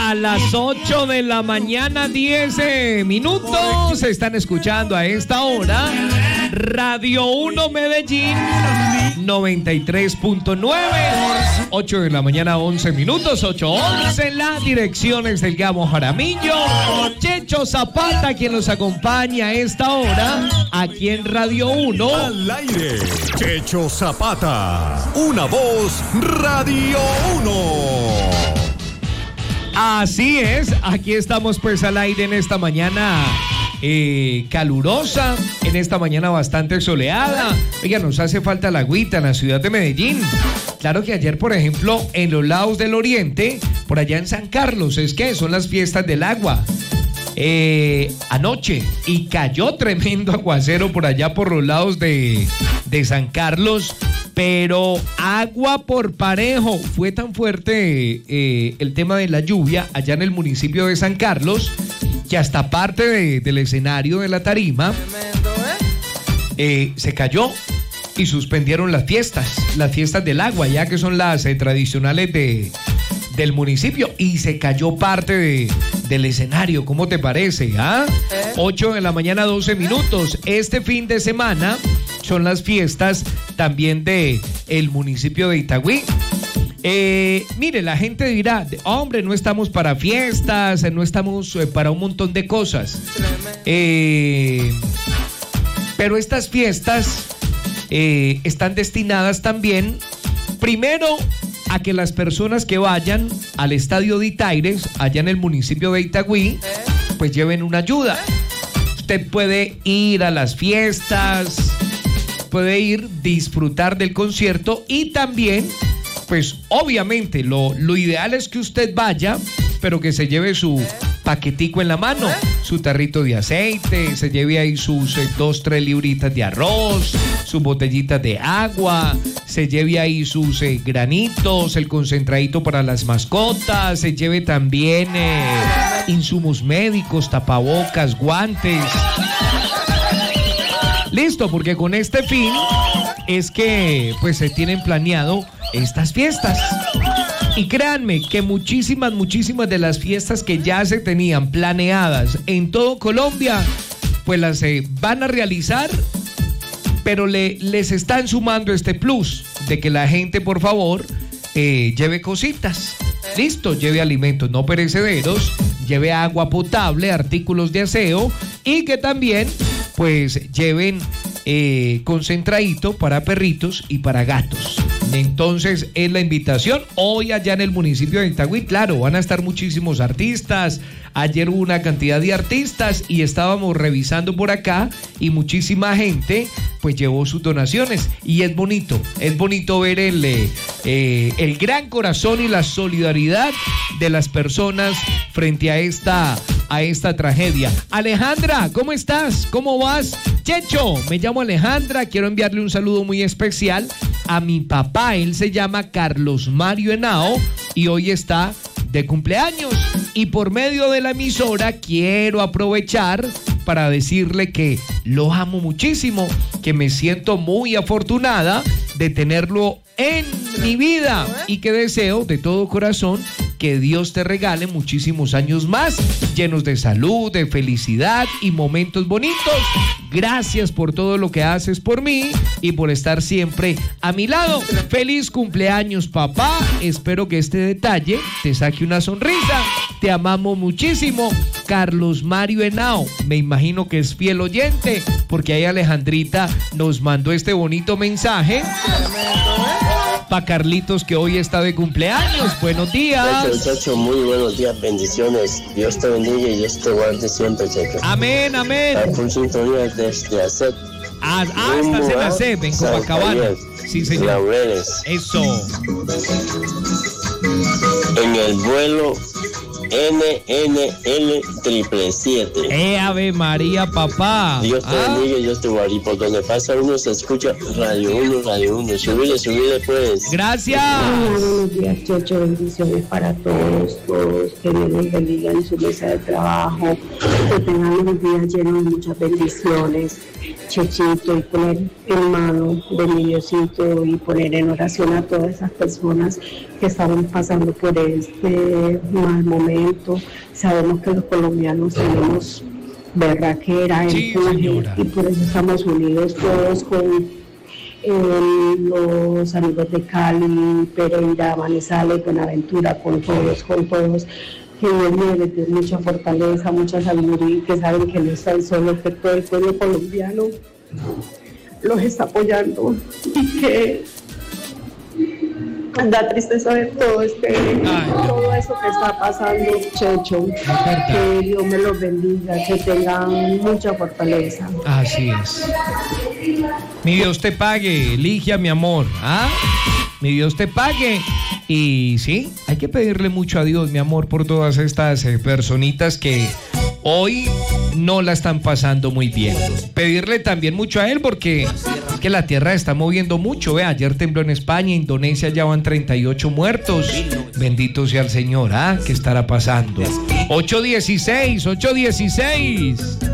A las 8 de la mañana, 10 minutos. Están escuchando a esta hora Radio 1 Medellín 93.9. 8 de la mañana, 11 minutos. 8:11. La dirección es del Gamo Jaramillo. Checho Zapata, quien nos acompaña a esta hora aquí en Radio 1. Al aire, Checho Zapata. Una voz, Radio 1. Así es, aquí estamos pues al aire en esta mañana calurosa, en esta mañana bastante soleada. Oiga, nos hace falta la agüita en la ciudad de Medellín. Claro que ayer, por ejemplo, en los lados del oriente, por allá en San Carlos, es que son las fiestas del agua. Anoche, y cayó tremendo aguacero por allá por los lados de San Carlos. Pero agua por parejo. Fue tan fuerte el tema de la lluvia allá en el municipio de San Carlos que hasta parte del escenario de la tarima se cayó y suspendieron las fiestas del agua, ya que son las tradicionales del municipio, y se cayó parte del escenario. ¿Cómo te parece? 8 de la mañana, 12 minutos. Este fin de semana son las fiestas también de el municipio de Itagüí. Mire, la gente dirá, hombre, no estamos para fiestas, no estamos para un montón de cosas. Pero estas fiestas están destinadas también, primero, a que las personas que vayan al estadio de Itaires, allá en el municipio de Itagüí, pues lleven una ayuda. Usted puede ir a las fiestas, puede ir, disfrutar del concierto, y también, pues obviamente lo ideal es que usted vaya, pero que se lleve su paquetico en la mano, su tarrito de aceite, se lleve ahí sus 2-3 libritas de arroz, sus botellitas de agua, se lleve ahí sus granitos, el concentradito para las mascotas, se lleve también insumos médicos, tapabocas, guantes. Listo, porque con este fin es que pues se tienen planeado estas fiestas. Y créanme que muchísimas de las fiestas que ya se tenían planeadas en todo Colombia, pues las van a realizar, pero les están sumando este plus de que la gente, por favor, lleve cositas. Listo, lleve alimentos no perecederos, lleve agua potable, artículos de aseo, y que también pues lleven concentradito para perritos y para gatos. Entonces es la invitación hoy allá en el municipio de Itagüí. Claro, van a estar muchísimos artistas. Ayer hubo una cantidad de artistas y estábamos revisando por acá, y muchísima gente pues llevó sus donaciones, y es bonito ver el gran corazón y la solidaridad de las personas frente a esta tragedia. Alejandra, ¿cómo estás? ¿Cómo vas? Checho, me llamo Alejandra, quiero enviarle un saludo muy especial a mi papá. Él se llama Carlos Mario Henao y hoy está de cumpleaños, y por medio de la emisora quiero aprovechar para decirle que lo amo muchísimo, que me siento muy afortunada de tenerlo en mi vida, y que deseo de todo corazón que Dios te regale muchísimos años más, llenos de salud, de felicidad y momentos bonitos. Gracias por todo lo que haces por mí y por estar siempre a mi lado. Feliz cumpleaños, papá. Espero que este detalle te saque una sonrisa. Te amamos muchísimo. Carlos Mario Henao, me imagino que es fiel oyente, porque ahí Alejandrita nos mandó este bonito mensaje para Carlitos, que hoy está de cumpleaños. Buenos días. Checho, muy buenos días, bendiciones. Dios te bendiga y Dios te guarde siempre, Checho. Amén, amén. Con sintonía desde ACEP. Estás en ACEP, en Copacabana. Sí, señor. Laureles. Eso. En el vuelo NNL 777. Ave María, papá. Dios te bendiga y Dios te guarde. Y por donde pasa uno se escucha Radio 1, Radio 1. Subile pues. Gracias. Buenos días, Checho. Bendiciones para todos. Que Dios los bendiga en su mesa de trabajo. Que tengan unos días llenos de muchas bendiciones. Chechito, y poner en mano de mi Diosito y poner en oración a todas esas personas que estaban pasando por este mal momento. Sabemos que los colombianos tenemos berraquera, Sí, empuje, señora. y por eso estamos unidos todos con los amigos de Cali, Pereira, Manizales, Buenaventura, con todos. Que Dios me dé mucha fortaleza, mucha sabiduría, y que saben que no están solos, que todo el pueblo colombiano los está apoyando, y que da tristeza ver todo eso que está pasando, Checho. Que Dios me los bendiga, que tengan mucha fortaleza. Así es. Mi Dios te pague, Ligia, mi amor. ¿Ah? Mi Dios te pague. Y sí, hay que pedirle mucho a Dios, mi amor, por todas estas personitas que hoy no la están pasando muy bien. Pedirle también mucho a él porque es que la tierra está moviendo mucho. Ve, ayer tembló en España, Indonesia ya van 38 muertos. Bendito sea el Señor. ¿Ah? ¿Qué estará pasando? 8:16.